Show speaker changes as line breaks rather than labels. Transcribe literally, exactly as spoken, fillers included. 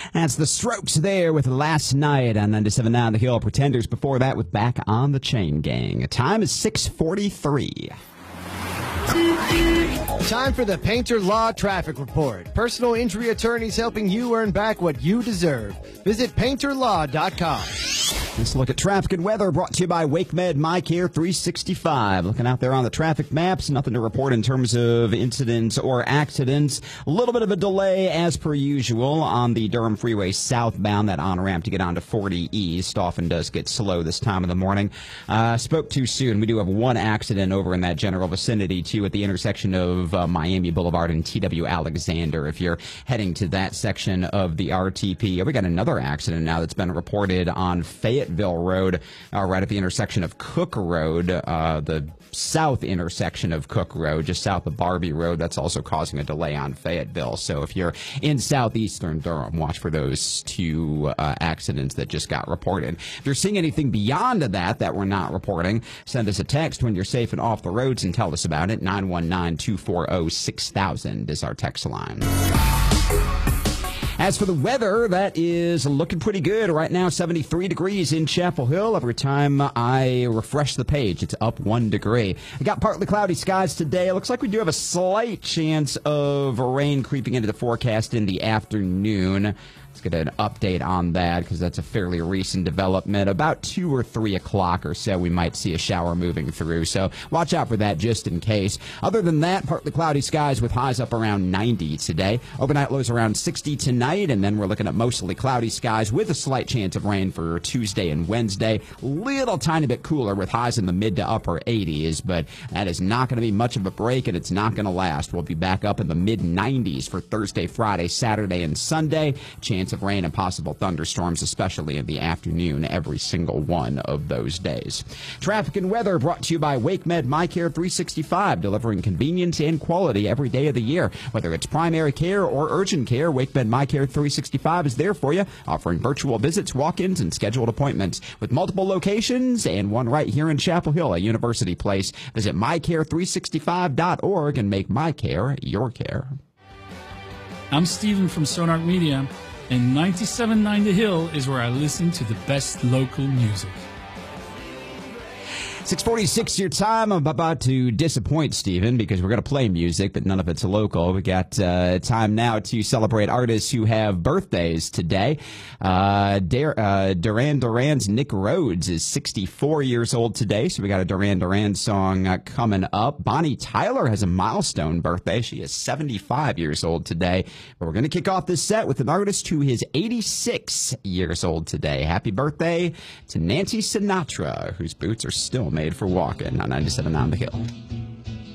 That's the Strokes there with Last Night on ninety-seven point nine The Hill. Pretenders before that with Back on the Chain Gang. Time is six forty-three.
Time for the Painter Law Traffic Report. Personal injury attorneys helping you earn back what you deserve. Visit painter law dot com.
Let's look at traffic and weather brought to you by WakeMed MyCare three sixty-five. Looking out there on the traffic maps, nothing to report in terms of incidents or accidents. A little bit of a delay as per usual on the Durham Freeway southbound, that on-ramp to get onto forty East. Often does get slow this time of the morning. Uh, spoke too soon. We do have one accident over in that general vicinity, too, at the intersection of uh, Miami Boulevard and T W Alexander. If you're heading to that section of the R T P, we got another accident now that's been reported on Fayetteville Road, uh, right at the intersection of Cook Road, uh, the south intersection of Cook Road, just south of Barbie Road. That's also causing a delay on Fayetteville. So if you're in southeastern Durham, watch for those two uh, accidents that just got reported. If you're seeing anything beyond that that we're not reporting, send us a text when you're safe and off the roads and tell us about it. nine one nine, two four zero, six thousand is our text line. As for the weather, that is looking pretty good right now. seventy-three degrees in Chapel Hill. Every time I refresh the page, it's up one degree. We got partly cloudy skies today. It looks like we do have a slight chance of rain creeping into the forecast in the afternoon. Let's get an update on that because that's a fairly recent development. About two or three o'clock or so, we might see a shower moving through. So watch out for that just in case. Other than that, partly cloudy skies with highs up around ninety today. Overnight lows around sixty tonight, and then we're looking at mostly cloudy skies with a slight chance of rain for Tuesday and Wednesday. Little tiny bit cooler with highs in the mid to upper eighties, but that is not going to be much of a break, and it's not going to last. We'll be back up in the mid nineties for Thursday, Friday, Saturday, and Sunday. Chance of rain and possible thunderstorms, especially in the afternoon, every single one of those days. Traffic and weather brought to you by WakeMed MyCare three sixty-five, delivering convenience and quality every day of the year. Whether it's primary care or urgent care, WakeMed MyCare three sixty-five is there for you, offering virtual visits, walk-ins, and scheduled appointments. With multiple locations and one right here in Chapel Hill at University Place, visit my care three sixty-five dot org and make MyCare your care.
I'm Steven from Sonark Media, and ninety-seven point nine The Hill is where I listen to the best local music.
six forty-six your time. I'm about to disappoint Stephen because we're going to play music, but none of it's local. We got uh, time now to celebrate artists who have birthdays today. Uh, Dar- uh, Duran Duran's Nick Rhodes is sixty-four years old today, so we got a Duran Duran song uh, coming up. Bonnie Tyler has a milestone birthday. She is seventy-five years old today. But we're going to kick off this set with an artist who is eighty-six years old today. Happy birthday to Nancy Sinatra, whose boots are still made for walking on ninety-seven point nine The Hill.